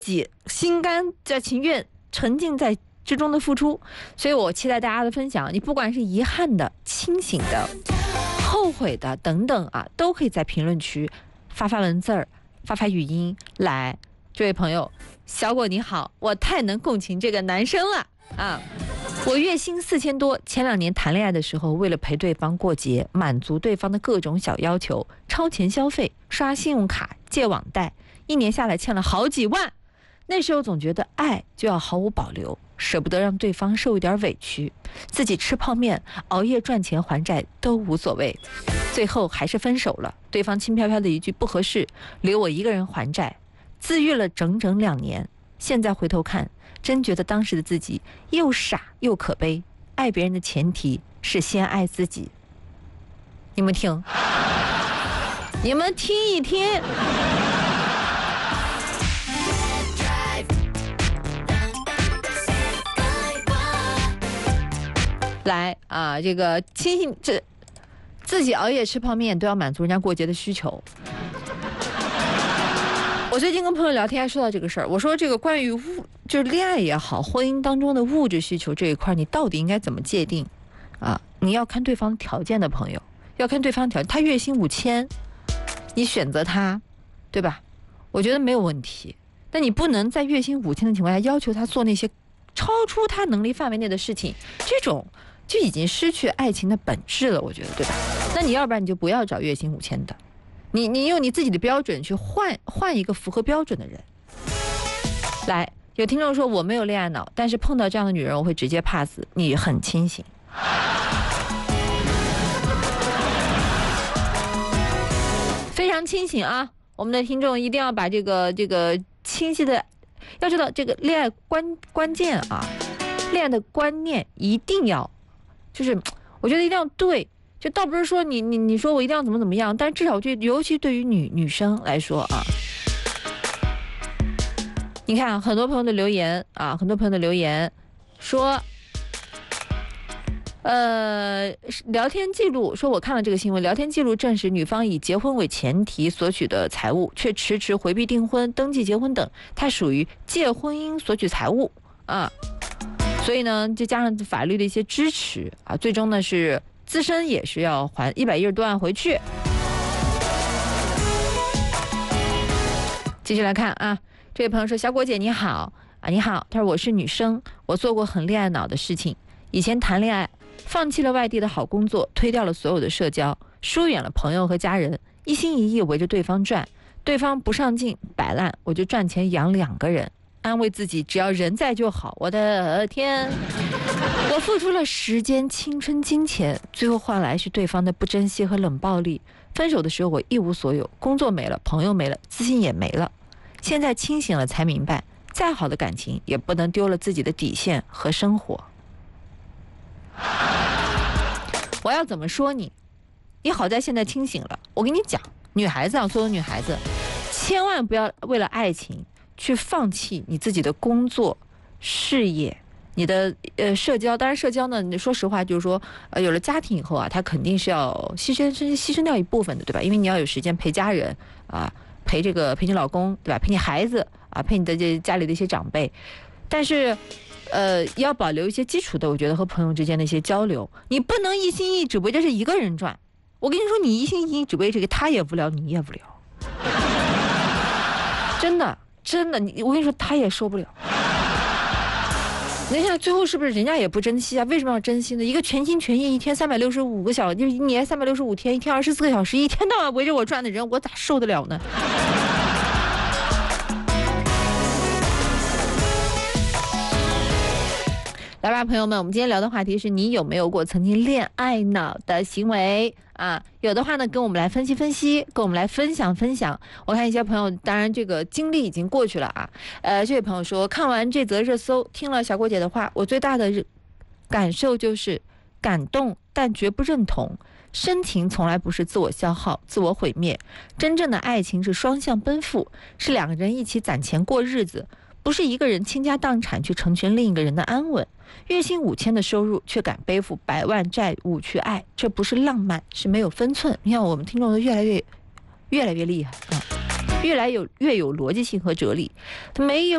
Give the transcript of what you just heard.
己心甘情愿沉浸在之中的付出。所以我期待大家的分享，你不管是遗憾的、清醒的、后悔的等等啊，都可以在评论区发文字儿、发语音来。这位朋友小果你好，我太能共情这个男生了啊！我月薪4000多，前2年谈恋爱的时候，为了陪对方过节，满足对方的各种小要求，超前消费，刷信用卡、借网贷，1年下来欠了好几万。那时候总觉得爱就要毫无保留，舍不得让对方受一点委屈，自己吃泡面、熬夜赚钱还债都无所谓。最后还是分手了，对方轻飘飘的一句不合适，留我一个人还债，自愈了整整2年。现在回头看，真觉得当时的自己又傻又可悲。爱别人的前提是先爱自己。你们听，你们听一听。来啊，这个自己熬夜吃泡面都要满足人家过节的需求。我最近跟朋友聊天还说到这个事儿，我说这个关于就是恋爱也好，婚姻当中的物质需求这一块，你到底应该怎么界定啊？你要看对方条件的朋友，要看对方条件，他月薪5000，你选择他，对吧？我觉得没有问题。但你不能在月薪5000的情况下要求他做那些超出他能力范围内的事情，这种就已经失去爱情的本质了，我觉得，对吧？那你要不然你就不要找月薪5000的。你用你自己的标准去换一个符合标准的人。来，有听众说我没有恋爱脑，但是碰到这样的女人我会直接 pass。你很清醒，非常清醒啊！我们的听众一定要把这个清晰的，要知道这个恋爱关键啊，恋爱的观念一定要，就是我觉得一定要对。就倒不是说你说我一定要怎么样，但至少尤其对于女生来说啊，你看很多朋友的留言啊，很多朋友的留言说，聊天记录说，我看了这个新闻，聊天记录证实女方以结婚为前提索取的财物，却迟迟回避订婚、登记结婚等，它属于借婚姻索取财物啊。所以呢，再加上法律的一些支持啊，最终呢是自身也是要还110多万回去。继续来看啊，这位朋友说：“小果姐你好啊，你好。”他说：“我是女生，我做过很恋爱脑的事情。以前谈恋爱，放弃了外地的好工作，推掉了所有的社交，疏远了朋友和家人，一心一意围着对方转。对方不上进摆烂，我就赚钱养2个人，安慰自己只要人在就好。我的天！我付出了时间、青春、金钱，最后换来是对方的不珍惜和冷暴力。分手的时候我一无所有，工作没了，朋友没了，自信也没了。现在清醒了才明白，再好的感情也不能丢了自己的底线和生活。”我要怎么说你？你好在现在清醒了。我跟你讲，女孩子啊，所有女孩子，千万不要为了爱情去放弃你自己的工作、事业。你的社交，当然社交呢，你说实话就是说，有了家庭以后啊，他肯定是要牺牲掉一部分的，对吧？因为你要有时间陪家人啊，陪你老公，对吧？陪你孩子啊，陪你的家里的一些长辈。但是也要保留一些基础的，我觉得和朋友之间的一些交流。你不能一心一意只围着是一个人转。我跟你说，你一心一意只围着这个，他也无聊，你也无聊。真的，我跟你说，他也受不了。你想最后是不是人家也不珍惜啊？为什么要珍惜呢？一个全心全意，一天365个小时，就是一年365天，一天24个小时，一天到晚围着我转的人，我咋受得了呢？来吧，朋友们，我们今天聊的话题是你有没有过曾经恋爱脑的行为啊？有的话呢，跟我们来分析分析，跟我们来分享分享。我看一些朋友，当然这个经历已经过去了啊。这位朋友说，看完这则热搜，听了小果姐的话，我最大的感受就是感动，但绝不认同。深情从来不是自我消耗、自我毁灭，真正的爱情是双向奔赴，是2个人一起攒钱过日子。不是一个人倾家荡产去成全另一个人的安稳，月薪5000的收入却敢背负100万债务去爱，这不是浪漫，是没有分寸。你看我们听众都越来越厉害啊，越有逻辑性和哲理，他没有